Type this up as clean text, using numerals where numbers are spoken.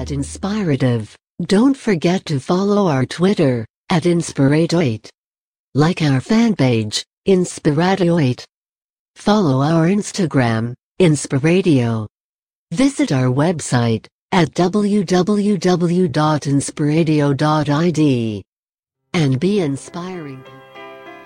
@Inspirative. Don't forget to follow our Twitter, @Inspirato8. Like our fan page, Inspirato8. Follow our Instagram, Inspiradio. Visit our website, at www.inspiradio.id. And be inspiring.